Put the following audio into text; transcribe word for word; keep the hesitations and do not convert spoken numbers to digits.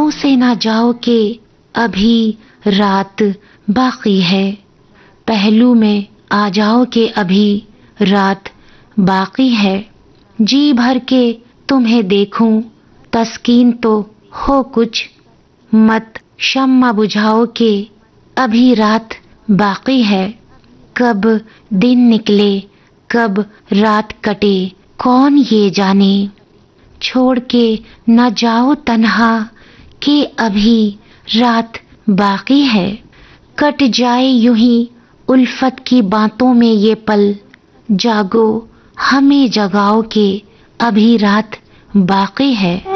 मुंह से ना जाओ के अभी रात बाकी है, पहलू में आ जाओ के अभी रात बाकी है। जी भर के तुम्हें देखूं तस्कीन तो हो कुछ, मत शम्मा बुझाओ के अभी रात बाकी है। कब दिन निकले कब रात कटे कौन ये जाने, छोड़ के न जाओ तन्हा के अभी रात बाकी है। कट जाए यूं ही उल्फत की बातों में ये पल, जागो हमें जगाओ के अभी रात बाकी है।